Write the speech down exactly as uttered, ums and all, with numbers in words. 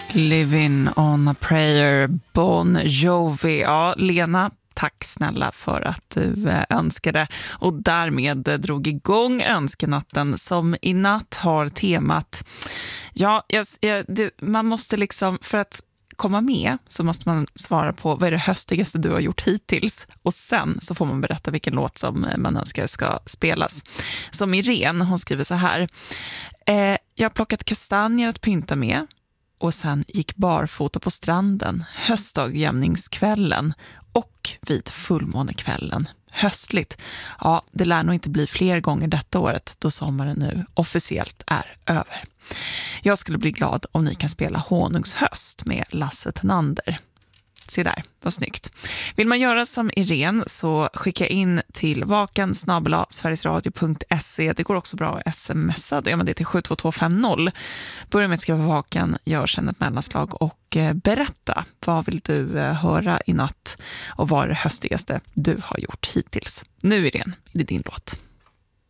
Living on a prayer, Bon Jovi. Ja, Lena, tack snälla för att du önskade och därmed drog igång önskenatten som i natt har temat. Ja, jag, jag, det, man måste liksom, för att komma med så måste man svara på vad är det höstigaste du har gjort hittills, och sen så får man berätta vilken låt som man önskar ska spelas. Som Irene, hon skriver så här: eh, jag har plockat kastanjer att pynta med och sen gick barfota på stranden höstdagjämningskvällen och vid fullmånekvällen. Höstligt. Ja, det lär nog inte bli fler gånger detta året då sommaren nu officiellt är över. Jag skulle bli glad om ni kan spela Honungshöst med Lasse Tenander. Se där, vad snyggt. Vill man göra som Irene så skicka in till vaken snabel-a sverigesradio punkt se. Det går också bra att smsa. Då gör man det till sju två två fem noll. Börja med att skriva vaken, gör sen ett mellanslag och berätta. Vad vill du höra i natt och vad är det höstigaste du har gjort hittills? Nu Irene, är det din låt.